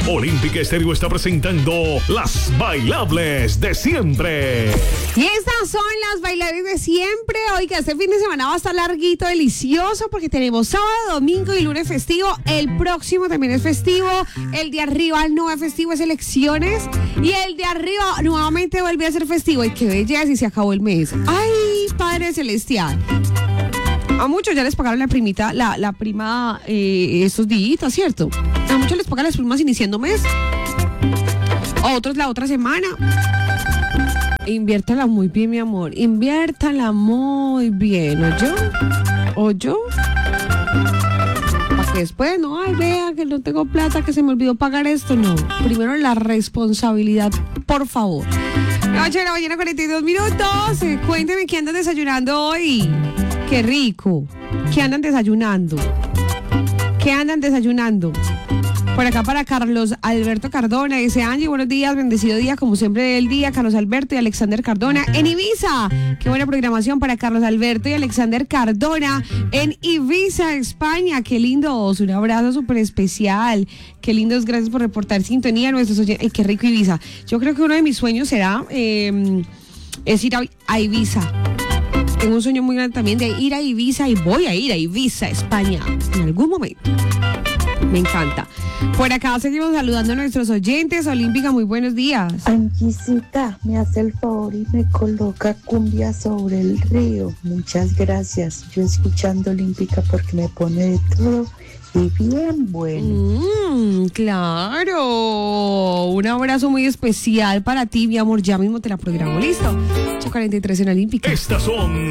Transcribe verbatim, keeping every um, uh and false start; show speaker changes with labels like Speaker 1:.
Speaker 1: Olímpica Estéreo está presentando Las Bailables de Siempre.
Speaker 2: Y estas son las bailables de siempre. Hoy que este fin de semana va a estar larguito, delicioso, porque tenemos sábado, domingo y lunes festivo. El próximo también es festivo. El de arriba no es festivo, es elecciones. Y el de arriba nuevamente vuelve a ser festivo. Y qué belleza, y se acabó el mes. ¡Ay, Padre Celestial! A muchos ya les pagaron la primita, la, la prima eh, estos días, ¿cierto? A muchos les pagan las primas iniciando mes. A otros la otra semana. Inviértala muy bien, mi amor. Inviértala muy bien. ¿Oyó? ¿Oyó? Para que después, no, ay, vea que no tengo plata, que se me olvidó pagar esto. No. Primero la responsabilidad, por favor. ocho de la mañana, cuarenta y dos minutos. Eh, cuénteme qué andan desayunando hoy. Qué rico. ¿Qué andan desayunando? ¿Qué andan desayunando? Por acá para Carlos Alberto Cardona, dice Angie, buenos días, bendecido día, como siempre del día, Carlos Alberto y Alexander Cardona en Ibiza. Qué buena programación para Carlos Alberto y Alexander Cardona en Ibiza, España. Qué lindos, un abrazo súper especial. Qué lindos, gracias por reportar sintonía a nuestros oyentes. Ay, qué rico Ibiza. Yo creo que uno de mis sueños será eh, es ir a, a Ibiza. Tengo un sueño muy grande también de ir a Ibiza y voy a ir a Ibiza, España, en algún momento. Me encanta. Por acá seguimos saludando a nuestros oyentes. Olímpica, muy buenos días.
Speaker 3: Anguisita, me hace el favor y me coloca cumbia sobre el río. Muchas gracias. Yo escuchando Olímpica porque me pone de todo y bien bueno.
Speaker 2: Mm, claro. Un abrazo muy especial para ti, mi amor. Ya mismo te la programo. ¿Listo? ocho cuarenta y tres en Olímpica.
Speaker 1: Estas son